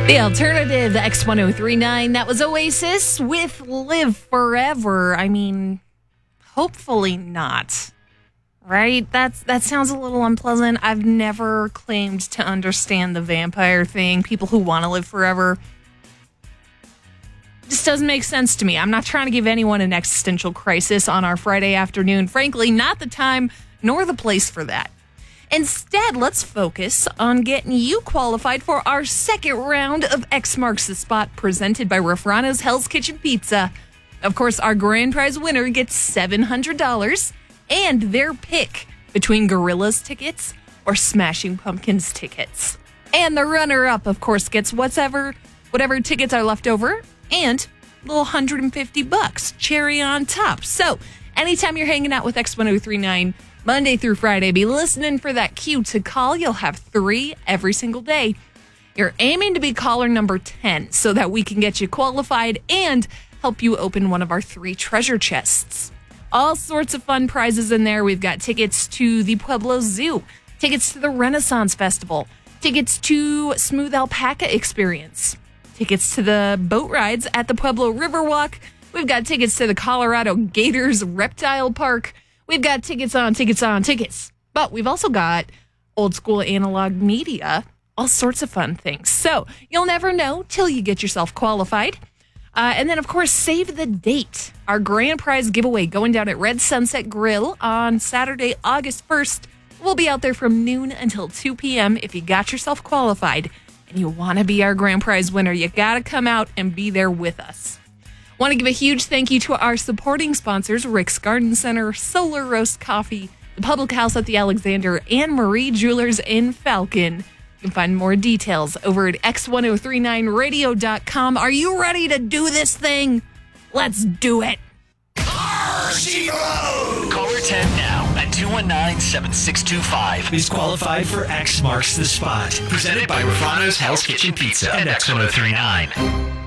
The alternative, the X1039, that was Oasis with Live Forever. I mean, hopefully not. Right? That sounds a little unpleasant. I've never claimed to understand the vampire thing. People who want to live forever. Just doesn't make sense to me. I'm not trying to give anyone an existential crisis on our Friday afternoon. Frankly, not the time nor the place for that. Instead, let's focus on getting you qualified for our second round of X Marks the Spot presented by Refrano's Hell's Kitchen Pizza. Of course, our grand prize winner gets $700 and their pick between Gorillaz tickets or Smashing Pumpkins tickets. And the runner-up, of course, gets whatever tickets are left over and a little $150 cherry on top. So, anytime you're hanging out with X1039, Monday through Friday, be listening for that cue to call. You'll have 3 every single day. You're aiming to be caller number 10 so that we can get you qualified and help you open one of our 3 treasure chests. All sorts of fun prizes in there. We've got tickets to the Pueblo Zoo, tickets to the Renaissance Festival, tickets to Smooth Alpaca Experience, tickets to the boat rides at the Pueblo Riverwalk. We've got tickets to the Colorado Gators Reptile Park. We've got tickets on tickets. But we've also got old school analog media, all sorts of fun things. So you'll never know till you get yourself qualified. And then, of course, save the date. Our grand prize giveaway going down at Red Sunset Grill on Saturday, August 1st. We'll be out there from noon until 2 p.m. If you got yourself qualified and you want to be our grand prize winner, you got to come out and be there with us. Want to give a huge thank you to our supporting sponsors, Rick's Garden Center, Solar Roast Coffee, the Public House at the Alexander, and Marie Jewelers in Falcon. You can find more details over at x1039radio.com. Are you ready to do this thing? Let's do it. Caller 10 now at 219-7625. Is qualified for X Marks the Spot. Presented by Refrano's Hell's Kitchen Pizza and X1039.